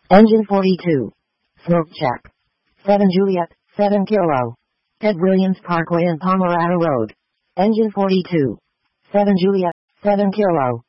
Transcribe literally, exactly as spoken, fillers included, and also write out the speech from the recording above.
Engine forty-two. Smoke check. seven Juliet, seven Kilo. Ted Williams Parkway and Pomerado Road. Engine forty-two. seven Juliet, seven Kilo.